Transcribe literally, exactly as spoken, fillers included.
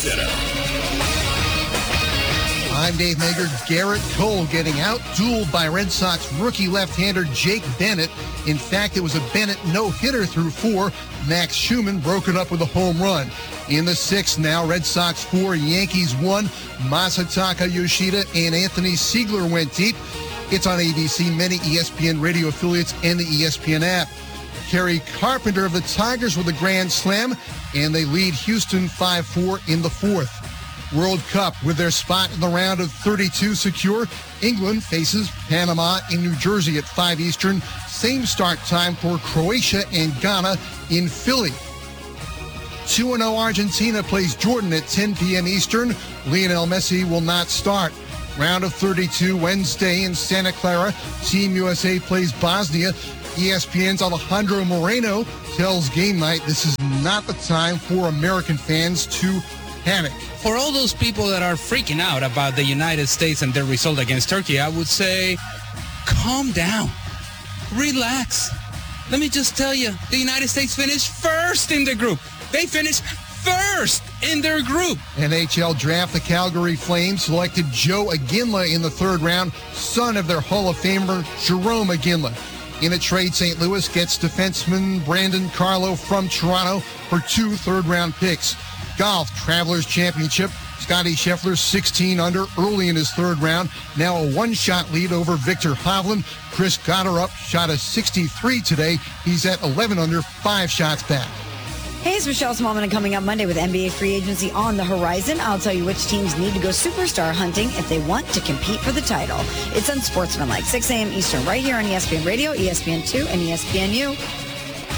Center. I'm Dave Mager. Garrett Cole getting out-dueled by Red Sox rookie left-hander Jake Bennett. In fact, it was a Bennett no-hitter through four. Max Schumann broke it up with a home run. In the sixth now, Red Sox four, Yankees one. Masataka Yoshida and Anthony Siegler went deep. It's on A B C, many E S P N radio affiliates, and the E S P N app. Kerry Carpenter of the Tigers with a grand slam, and they lead Houston five four in the fourth. World Cup with their spot in the round of thirty-two secure. England faces Panama in New Jersey at five Eastern. Same start time for Croatia and Ghana in Philly. two and oh Argentina plays Jordan at ten p.m. Eastern. Lionel Messi will not start. Round of thirty-two Wednesday in Santa Clara. Team U S A plays Bosnia. E S P N's Alejandro Moreno tells Game Night this is not the time for American fans to panic. For all those people that are freaking out about the United States and their result against Turkey, I would say, calm down. Relax. Let me just tell you, the United States finished first in the group. They finished first in their group. N H L draft, the Calgary Flames selected Joe Iginla in the third round, son of their Hall of Famer Jerome Iginla. In a trade, Saint Louis gets defenseman Brandon Carlo from Toronto for two third-round picks. Golf, Travelers Championship. Scotty Scheffler, sixteen under, early in his third round. Now a one-shot lead over Victor Hovland. Chris Gotterup shot a sixty-three today. He's at eleven under, five shots back. Hey, it's Michelle Smallman, and coming up Monday with N B A free agency on the horizon, I'll tell you which teams need to go superstar hunting if they want to compete for the title. It's Unsportsmanlike, six a.m. Eastern, right here on E S P N Radio, E S P N two, and E S P N U.